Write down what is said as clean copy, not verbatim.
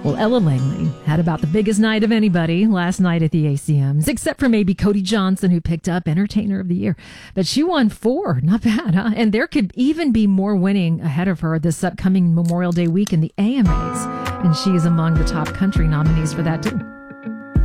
Well, Ella Langley had about the biggest night of anybody last night at the ACMs, except for maybe Cody Johnson, who picked up Entertainer of the Year. But she won 4. Not bad, huh? And there could even be more winning ahead of her this upcoming Memorial Day week in the AMAs. And she is among the top country nominees for that, too.